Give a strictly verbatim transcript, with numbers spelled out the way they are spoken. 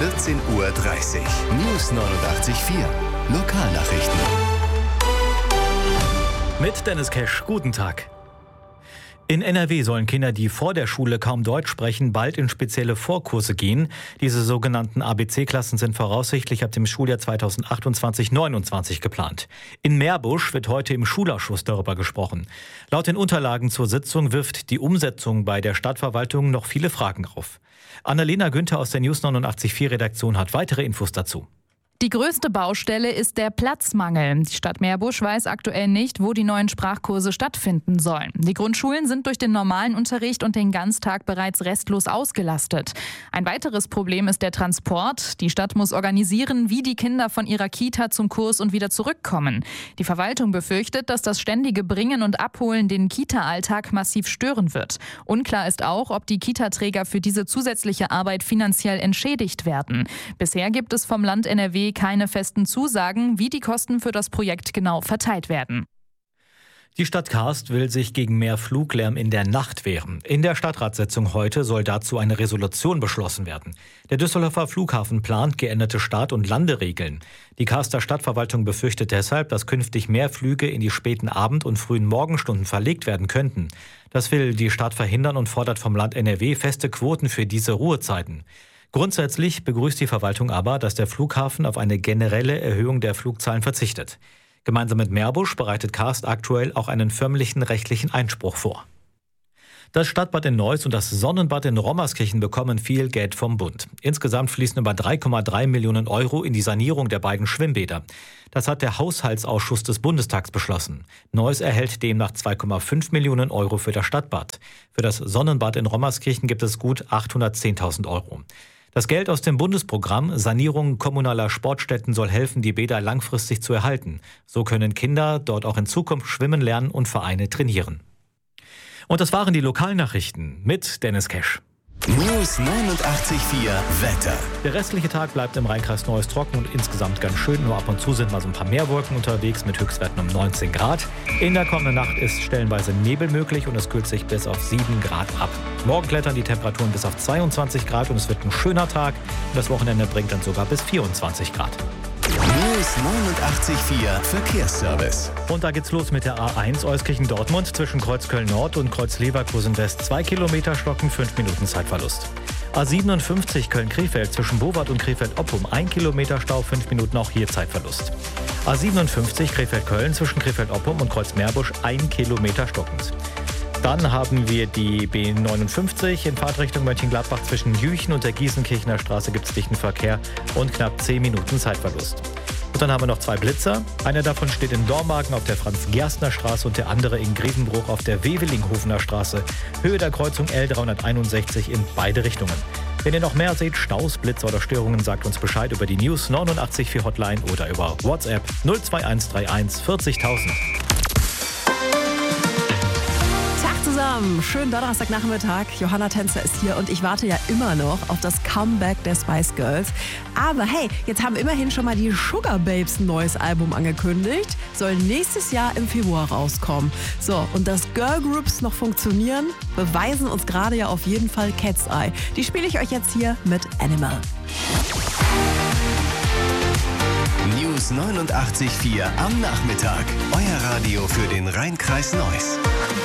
vierzehn Uhr dreißig. News neunundachtzig Komma vier. Lokalnachrichten. Mit Dennis Kesch, guten Tag. In N R W sollen Kinder, die vor der Schule kaum Deutsch sprechen, bald in spezielle Vorkurse gehen. Diese sogenannten A B C-Klassen sind voraussichtlich ab dem Schuljahr zweitausendachtundzwanzig neunundzwanzig geplant. In Meerbusch wird heute im Schulausschuss darüber gesprochen. Laut den Unterlagen zur Sitzung wirft die Umsetzung bei der Stadtverwaltung noch viele Fragen auf. Annalena Günther aus der News neunundachtzig Komma vier Redaktion hat weitere Infos dazu. Die größte Baustelle ist der Platzmangel. Die Stadt Meerbusch weiß aktuell nicht, wo die neuen Sprachkurse stattfinden sollen. Die Grundschulen sind durch den normalen Unterricht und den Ganztag bereits restlos ausgelastet. Ein weiteres Problem ist der Transport. Die Stadt muss organisieren, wie die Kinder von ihrer Kita zum Kurs und wieder zurückkommen. Die Verwaltung befürchtet, dass das ständige Bringen und Abholen den Kita-Alltag massiv stören wird. Unklar ist auch, ob die Kita-Träger für diese zusätzliche Arbeit finanziell entschädigt werden. Bisher gibt es vom Land N R W keine festen Zusagen, wie die Kosten für das Projekt genau verteilt werden. Die Stadt Karst will sich gegen mehr Fluglärm in der Nacht wehren. In der Stadtratssitzung heute soll dazu eine Resolution beschlossen werden. Der Düsseldorfer Flughafen plant geänderte Start- und Landeregeln. Die Karster Stadtverwaltung befürchtet deshalb, dass künftig mehr Flüge in die späten Abend- und frühen Morgenstunden verlegt werden könnten. Das will die Stadt verhindern und fordert vom Land N R W feste Quoten für diese Ruhezeiten. Grundsätzlich begrüßt die Verwaltung aber, dass der Flughafen auf eine generelle Erhöhung der Flugzahlen verzichtet. Gemeinsam mit Meerbusch bereitet Karst aktuell auch einen förmlichen rechtlichen Einspruch vor. Das Stadtbad in Neuss und das Sonnenbad in Rommerskirchen bekommen viel Geld vom Bund. Insgesamt fließen über drei Komma drei Millionen Euro in die Sanierung der beiden Schwimmbäder. Das hat der Haushaltsausschuss des Bundestags beschlossen. Neuss erhält demnach zwei Komma fünf Millionen Euro für das Stadtbad. Für das Sonnenbad in Rommerskirchen gibt es gut achthundertzehntausend Euro. Das Geld aus dem Bundesprogramm Sanierung kommunaler Sportstätten soll helfen, die Bäder langfristig zu erhalten. So können Kinder dort auch in Zukunft schwimmen lernen und Vereine trainieren. Und das waren die Lokalnachrichten mit Dennis Kesch. News neunundachtzig Komma vier Wetter. Der restliche Tag bleibt im Rheinkreis Neuss trocken und insgesamt ganz schön. Nur ab und zu sind mal so ein paar Meerwolken unterwegs mit Höchstwerten um neunzehn Grad. In der kommenden Nacht ist stellenweise Nebel möglich und es kühlt sich bis auf sieben Grad ab. Morgen klettern die Temperaturen bis auf zweiundzwanzig Grad und es wird ein schöner Tag. Und das Wochenende bringt dann sogar bis vierundzwanzig Grad. News neunundachtzig Komma vier Verkehrsservice. Und da geht's los mit der A eins Euskirchen-Dortmund zwischen Kreuz Köln-Nord und Kreuz Leverkusen-West. Zwei Kilometer Stocken, fünf Minuten Zeitverlust. A siebenundfünfzig Köln-Krefeld zwischen Bowart und Krefeld-Oppum. Ein Kilometer Stau, fünf Minuten, auch hier Zeitverlust. A siebenundfünfzig Krefeld-Köln zwischen Krefeld-Oppum und Kreuz Meerbusch. Ein Kilometer stockend. Dann haben wir die B neunundfünfzig in Fahrtrichtung Mönchengladbach zwischen Jüchen und der Gießenkirchener Straße gibt es dichten Verkehr und knapp zehn Minuten Zeitverlust. Und dann haben wir noch zwei Blitzer. Einer davon steht in Dormagen auf der Franz-Gerstner-Straße und der andere in Grevenbruch auf der Wevelinghovener Straße. Höhe der Kreuzung L dreihunderteinundsechzig in beide Richtungen. Wenn ihr noch mehr seht, Staus, Blitzer oder Störungen, sagt uns Bescheid über die News neunundachtzig Komma vier Hotline oder über WhatsApp null zwei eins drei eins vierzigtausend. Zusammen, schönen Donnerstagnachmittag. Johanna Tänzer ist hier und ich warte ja immer noch auf das Comeback der Spice Girls. Aber hey, jetzt haben immerhin schon mal die Sugar Babes ein neues Album angekündigt. Soll nächstes Jahr im Februar rauskommen. So, und dass Girl Groups noch funktionieren, beweisen uns gerade ja auf jeden Fall Cat's Eye. Die spiele ich euch jetzt hier mit Animal. News neunundachtzig Komma vier am Nachmittag. Euer Radio für den Rheinkreis Neuss.